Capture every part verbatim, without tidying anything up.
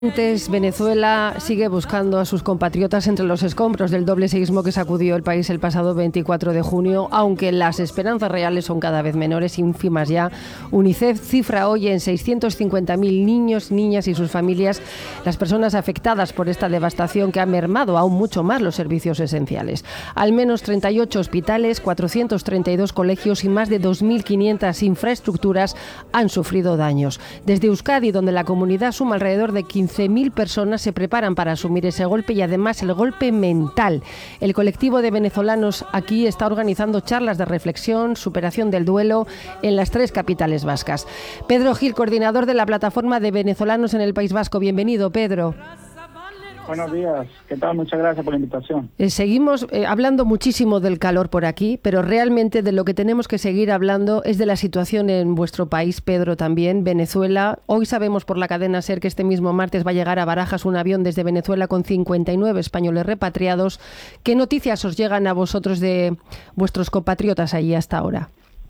Antes, Venezuela sigue buscando a sus compatriotas entre los escombros del doble seísmo que sacudió el país el pasado veinticuatro de junio, aunque las esperanzas reales son cada vez menores, ínfimas ya. UNICEF cifra hoy en seiscientos cincuenta mil niños, niñas y sus familias las personas afectadas por esta devastación que ha mermado aún mucho más los servicios esenciales. Al menos treinta y ocho hospitales, cuatrocientos treinta y dos colegios y más de dos mil quinientas infraestructuras han sufrido daños. Desde Euskadi, donde la comunidad suma alrededor de quince mil personas, se preparan para asumir ese golpe y además el golpe mental. El colectivo de venezolanos aquí está organizando charlas de reflexión, superación del duelo en las tres capitales vascas. Pedro Gil, coordinador de la plataforma de venezolanos en el País Vasco. Bienvenido, Pedro. Buenos días, ¿qué tal? Muchas gracias por la invitación. Eh, seguimos eh, hablando muchísimo del calor por aquí, pero realmente de lo que tenemos que seguir hablando es de la situación en vuestro país, Pedro, también, Venezuela. Hoy sabemos por la cadena SER que este mismo martes va a llegar a Barajas un avión desde Venezuela con cincuenta y nueve españoles repatriados. ¿Qué noticias os llegan a vosotros de vuestros compatriotas allí hasta ahora?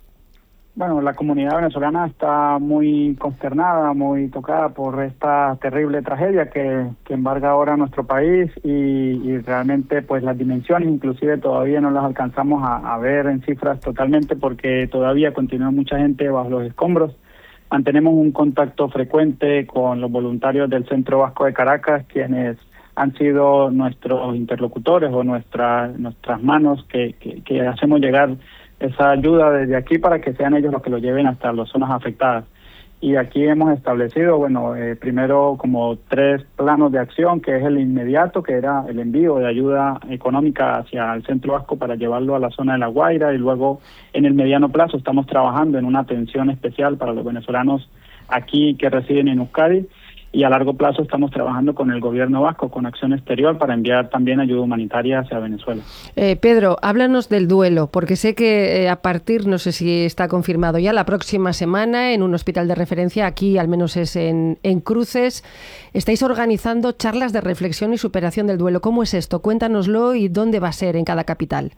Bueno, la comunidad venezolana está muy consternada, muy tocada por esta terrible tragedia que, que embarga ahora nuestro país y, y realmente pues las dimensiones inclusive todavía no las alcanzamos a, a ver en cifras totalmente porque todavía continúa mucha gente bajo los escombros. Mantenemos un contacto frecuente con los voluntarios del Centro Vasco de Caracas, quienes han sido nuestros interlocutores o nuestra, nuestras manos que, que, que hacemos llegar esa ayuda desde aquí para que sean ellos los que lo lleven hasta las zonas afectadas. Y aquí hemos establecido, bueno, eh, primero como tres planos de acción, que es el inmediato, que era el envío de ayuda económica hacia el Centro Vasco para llevarlo a la zona de La Guaira, y luego en el mediano plazo estamos trabajando en una atención especial para los venezolanos aquí que residen en Euskadi, y a largo plazo estamos trabajando con el gobierno vasco, con Acción Exterior, para enviar también ayuda humanitaria hacia Venezuela. Eh, Pedro, háblanos del duelo, porque sé que eh, a partir, no sé si está confirmado ya, la próxima semana en un hospital de referencia, aquí al menos es en, en Cruces, estáis organizando charlas de reflexión y superación del duelo. ¿Cómo es esto? Cuéntanoslo y dónde va a ser en cada capital.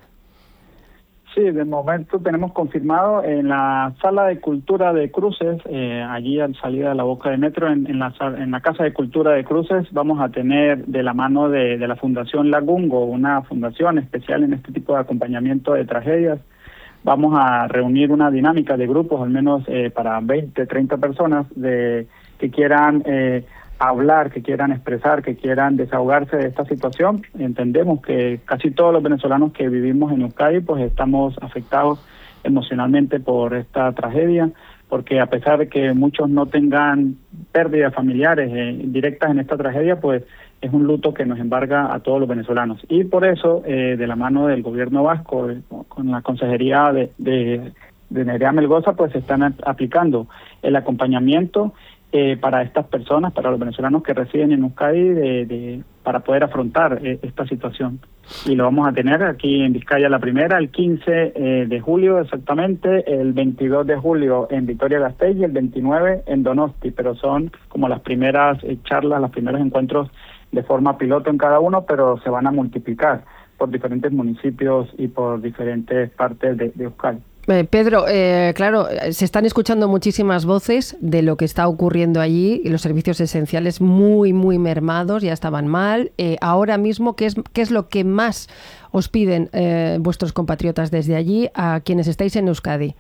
Sí, de momento tenemos confirmado en la Sala de Cultura de Cruces, eh, allí al salida de la Boca de Metro, en, en, la, en la Casa de Cultura de Cruces, vamos a tener de la mano de, de la Fundación Lagungo, una fundación especial en este tipo de acompañamiento de tragedias. Vamos a reunir una dinámica de grupos, al menos eh, para veinte, treinta personas de que quieran eh, hablar, que quieran expresar, que quieran desahogarse de esta situación. Entendemos que casi todos los venezolanos que vivimos en Euskadi pues estamos afectados emocionalmente por esta tragedia, porque a pesar de que muchos no tengan pérdidas familiares eh, directas en esta tragedia, pues es un luto que nos embarga a todos los venezolanos. Y por eso, eh, de la mano del gobierno vasco, eh, con la consejería de, de, de Nerea Melgoza, pues se están aplicando el acompañamiento Eh, para estas personas, para los venezolanos que residen en Euskadi, de, de, para poder afrontar eh, esta situación. Y lo vamos a tener aquí en Vizcaya la primera, el quince eh, de julio exactamente, el veintidós de julio en Vitoria-Gasteiz y el veintinueve en Donosti, pero son como las primeras eh, charlas, los primeros encuentros de forma piloto en cada uno, pero se van a multiplicar por diferentes municipios y por diferentes partes de, de Euskadi. Eh, Pedro, eh, claro, se están escuchando muchísimas voces de lo que está ocurriendo allí y los servicios esenciales muy, muy mermados, ya estaban mal. Eh, ahora mismo, ¿qué es, qué es lo que más os piden eh, vuestros compatriotas desde allí a quienes estáis en Euskadi?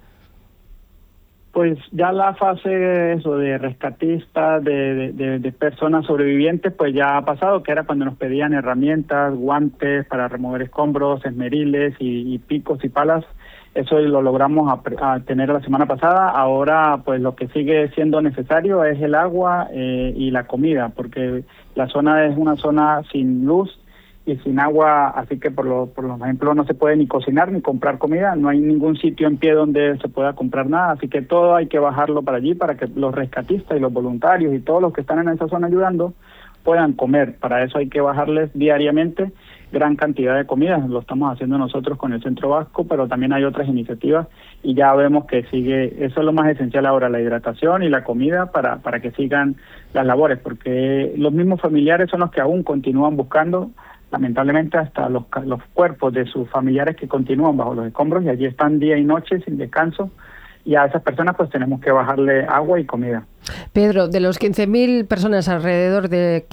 Pues ya la fase eso de rescatistas, de, de, de, de personas sobrevivientes, pues ya ha pasado, que era cuando nos pedían herramientas, guantes para remover escombros, esmeriles y, y picos y palas. Eso lo logramos a, a tener la semana pasada. Ahora pues lo que sigue siendo necesario es el agua eh, y la comida, porque la zona es una zona sin luz y sin agua, así que por lo por ejemplo no se puede ni cocinar ni comprar comida, no hay ningún sitio en pie donde se pueda comprar nada, así que todo hay que bajarlo para allí para que los rescatistas y los voluntarios y todos los que están en esa zona ayudando puedan comer. Para eso hay que bajarles diariamente gran cantidad de comida. Lo estamos haciendo nosotros con el Centro Vasco, pero también hay otras iniciativas y ya vemos que sigue, eso es lo más esencial ahora, la hidratación y la comida para, para que sigan las labores, porque los mismos familiares son los que aún continúan buscando, lamentablemente hasta los, los cuerpos de sus familiares que continúan bajo los escombros y allí están día y noche sin descanso y a esas personas pues tenemos que bajarle agua y comida. Pedro, de los quince mil personas alrededor de